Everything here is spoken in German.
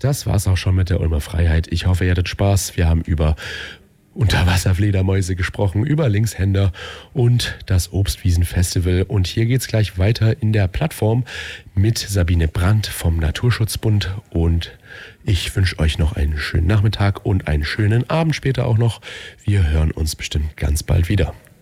Das war's auch schon mit der Ulmer Freiheit. Ich hoffe, ihr hattet Spaß. Wir haben über Unterwasserfledermäuse gesprochen, über Linkshänder und das Obstwiesenfestival. Und hier geht's gleich weiter in der Plattform mit Sabine Brandt vom Naturschutzbund. Und ich wünsche euch noch einen schönen Nachmittag und einen schönen Abend später auch noch. Wir hören uns bestimmt ganz bald wieder.